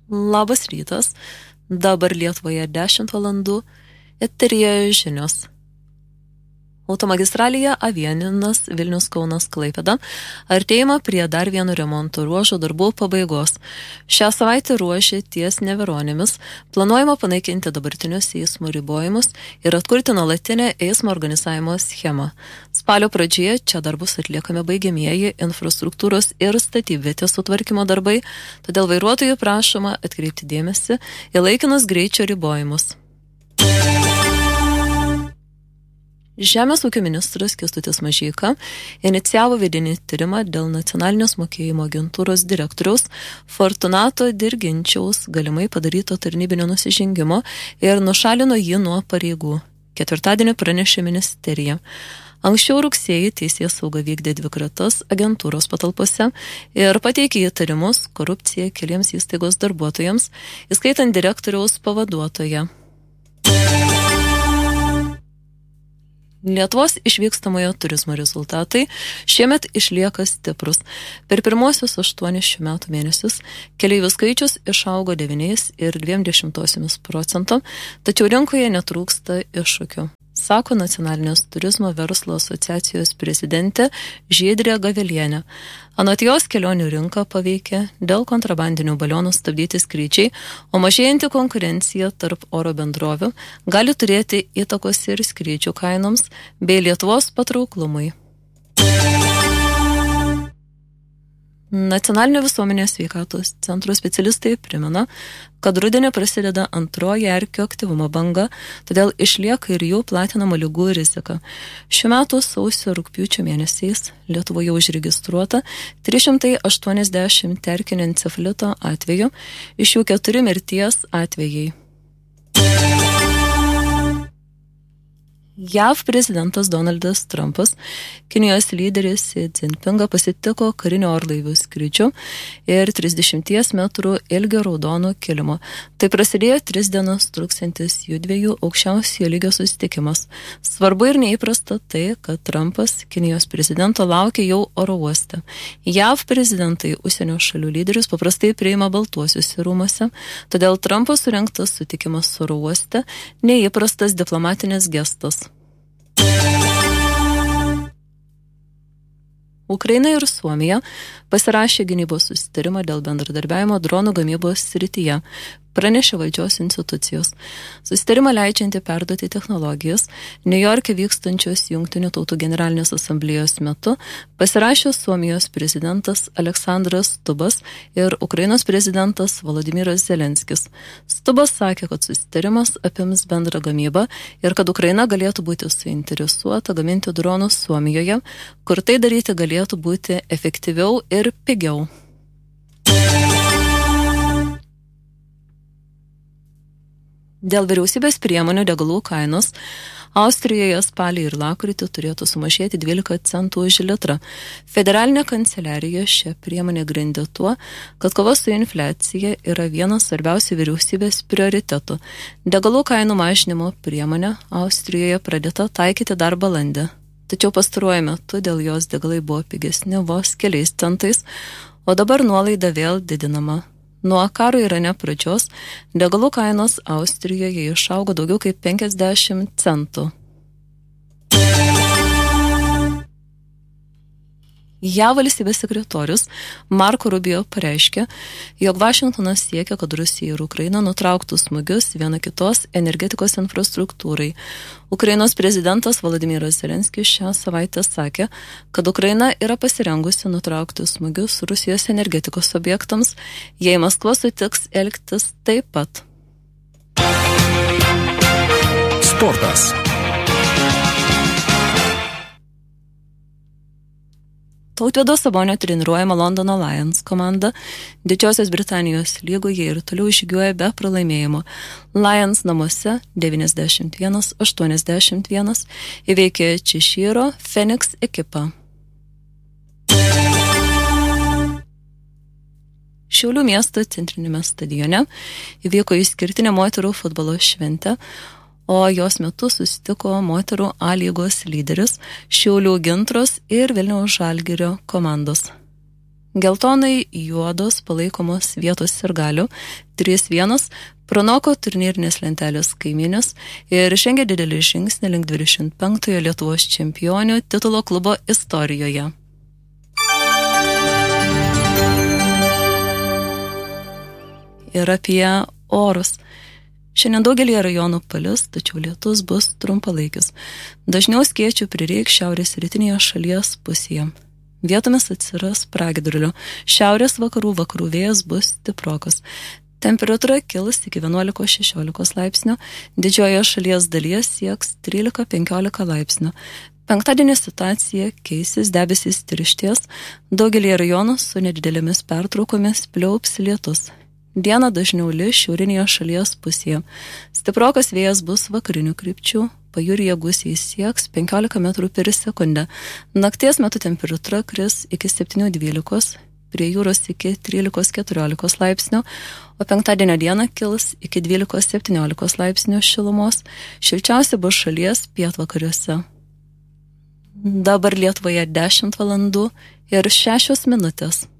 Labas rytas, dabar Lietuvoje 10 valandų, eteryje žinios. Automagistralėje A1 Vilnius Kaunas Klaipėda artėjama prie dar vieno remonto ruožo darbų pabaigos. Šią savaitę ruožį ties Neveronėmis planuojama panaikinti dabartinius eismo ribojimus ir atkurti nuolatinę eismo organizavimo schemą. Spalio pradžioje čia dar bus atliekami baigiamieji infrastruktūros ir statybvietės sutvarkymo darbai, todėl vairuotojų prašoma atkreipti dėmesį į laikinus greičio ribojimus. Žemės ūkio ministras Kęstutis Mažeika inicijavo vidinį tyrimą dėl nacionalinės mokėjimo agentūros direktoriaus Fortunato Dirginčiaus galimai padaryto tarnybinio nusižengimo ir nušalino jį nuo pareigų. Ketvirtadienį pranešė ministerija. Anksčiau rugsėjį Teisėsauga vykdė 2 kratas agentūros patalpose ir pateikė įtarimus korupciją keliems įstaigos darbuotojams, įskaitant direktoriaus pavaduotoją. Lietuvos išvykstamojo turizmo rezultatai šiemet išlieka stiprus. Per pirmosius 8 šių metų mėnesius keleivių skaičius išaugo 9,2%, tačiau rinkoje netrūksta iššūkių, sako Nacionalinės turizmo verslo asociacijos prezidentė Žydrė Gavelienė. Anot jos kelionių rinką paveikė dėl kontrabandinių balionų stabdyti skrydžiai, o mažėjanti konkurencija tarp oro bendrovių gali turėti įtakos ir skrydžių kainoms bei Lietuvos patrauklumui. Nacionalinio visuomenės sveikatos centro specialistai primena, kad rudenį prasideda antroji erkių aktyvumo banga, todėl išlieka ir jų platinamų ligų rizika. Šiuo metu sausio rugpjūčio mėnesiais Lietuvoje užregistruota 380 erkinio encefalito atvejų, iš jų 4 mirties atvejai. JAV prezidentas Donaldas Trumpas Kinijos lyderis Xi Jinpingą pasitiko karinio orlaivių skrydžiu ir 30 metrų ilgio raudonų kilimo. Tai prasidėjo 3 dienas truksiantis jų dviejų aukščiausio lygio susitikimas. Svarbu ir neįprasta tai, kad Trumpas Kinijos prezidento laukia jau oro uoste. JAV prezidentai užsienio šalių lyderius paprastai priima Baltuosiuose rūmuose, todėl Trumpo surengtas sutikimas oro uoste neįprastas diplomatinis gestas. Ukraina ir Suomija pasirašė gynybos susitarimą dėl bendradarbiavimo dronų gamybos srityje, pranešė valdžios institucijos. Susitarimą leidžianti perduoti technologijas Niujorke vykstančios Jungtinių tautų generalinės asamblėjos metu pasirašė Suomijos prezidentas Aleksandras Stubbas ir Ukrainos prezidentas Volodymyras Zelenskis. Stubbas sakė, kad susitarimas apims bendrą gamybą ir kad Ukraina galėtų būti suinteresuota gaminti dronus Suomijoje, kur tai daryti galėtų būti efektyviau ir pigiau. Dėl vyriausybės priemonių degalų kainos Austrijoje spalį ir lapkritį turėtų sumažėti 12 centų už litrą. Federalinė kanceliarija šią priemonę grindė tuo, kad kova su infliacija yra vienas svarbiausių vyriausybės prioritetų. Degalų kainų mažinimo priemonė Austrijoje pradėta taikyti dar balandį. Tačiau pastaruoju metu dėl jos degalai buvo pigesni vos keliais centais, o dabar nuolaida vėl didinama. Nuo karo Irane pradžios degalų kainos Austrijoje išaugo daugiau kaip 50 centų. JAV valstybės sekretorius Marko Rubio pareiškė, jog Vašingtonas siekia, kad Rusija ir Ukraina nutrauktų smūgius viena kitos energetikos infrastruktūrai. Ukrainos prezidentas Volodymyras Zelenskis šią savaitę sakė, kad Ukraina yra pasirengusi nutraukti smūgius Rusijos energetikos objektams, jei Maskva sutiks elgtis taip pat. Sportas. Tautvydo Sabonio treniruojama Londono Lions komanda Didžiosios Britanijos lygoje ir toliau žygiuoja be pralaimėjimo. Lions namuose 91-81 įveikė Češyro Phoenix ekipą. Šiaulių miesto centrinėme stadione įvyko išskirtinė moterų futbolo šventė, o jos metu susitiko moterų A lygos lyderis Šiaulių Gintros ir Vilniaus Žalgirio komandos. Geltonai juodos palaikomos vietos sirgalių 3-1 pranoko turnyrinės lentelės kaimynės ir žengė didelį žingsnį link 25-ojo Lietuvos čempionių titulo klubo istorijoje. Ir apie orus. Šiandien daugelį rajonų palis, tačiau lietus bus trumpalaikis. Dažniau skėčių prireiks šiaurės rytinėje šalies pusėje. Vietomis atsiras pragiedrulių. Šiaurės vakarų vėjas bus stiprokas. Temperatūra kils iki 11-16 laipsnių, didžiojoje šalies dalyje sieks 13-15 laipsnių. Penktadienio situacija keisis, debesys tiršties, daugelį rajonų su nedidelėmis pertraukomis pliaups lietus. Dieną dažniau lis šiaurinėje šalies pusėje. Stiprokas vėjas bus vakarinių krypčių, pajūryje gūsiai sieks 15 metrų per sekundę. Nakties metu temperatūra kris iki 7-12, prie jūros iki 13-14 laipsnių, o penktadienio dieną kils iki 12-17 laipsnių šilumos, šilčiausia bus šalies pietvakariuose. Dabar Lietuvoje 10 valandų ir 6 minutės.